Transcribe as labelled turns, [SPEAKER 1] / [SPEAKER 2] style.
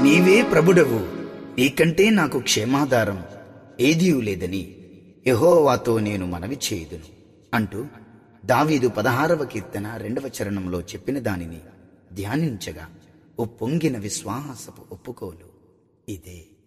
[SPEAKER 1] నీవే ప్రభుడవు, నీకంటే నాకు క్షేమాధారం ఏదీ లేదని యెహోవాతో నేను మనవి చేయుదును అంటూ దావీదు 16వ కీర్తన 2వ చరణంలో చెప్పిన దానిని ధ్యానించగా ఉప్పొంగిన విశ్వాసపు ఒప్పుకోలు ఇదే.